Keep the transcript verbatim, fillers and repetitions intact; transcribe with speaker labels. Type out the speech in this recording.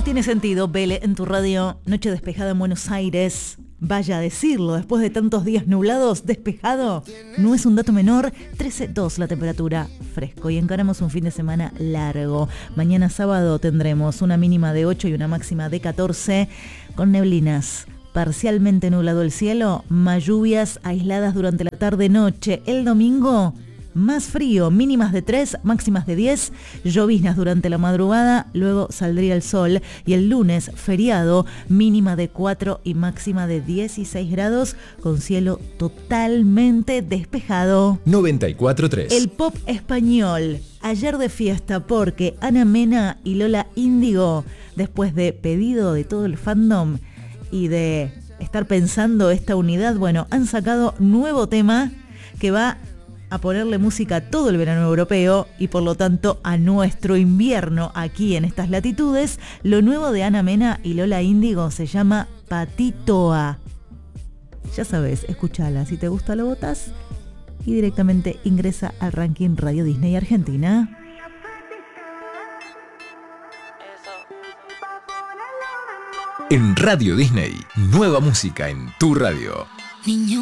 Speaker 1: tiene sentido, Vele, en tu radio. Noche despejada en Buenos Aires. Vaya a decirlo, después de tantos días nublados, despejado, no es un dato menor. trece coma dos la temperatura, fresco, y encaramos un fin de semana largo. Mañana sábado tendremos una mínima de ocho y una máxima de catorce, con neblinas. Parcialmente nublado el cielo, más lluvias aisladas durante la tarde-noche. El domingo, más frío, mínimas de tres, máximas de diez, lloviznas durante la madrugada, luego saldría el sol. Y el lunes, feriado, mínima de cuatro y máxima de dieciséis grados, con cielo totalmente despejado.
Speaker 2: noventa y cuatro punto tres.
Speaker 1: El pop español, ayer de fiesta porque Ana Mena y Lola Índigo, después de pedido de todo el fandom y de estar pensando esta unidad, bueno, han sacado nuevo tema que va a ponerle música a todo el verano europeo y por lo tanto a nuestro invierno aquí en estas latitudes. Lo nuevo de Ana Mena y Lola Índigo se llama Patitoa. Ya sabes, escúchala, si te gusta lo votas y directamente ingresa al ranking Radio Disney Argentina.
Speaker 2: En Radio Disney, nueva música en tu radio.
Speaker 3: Niño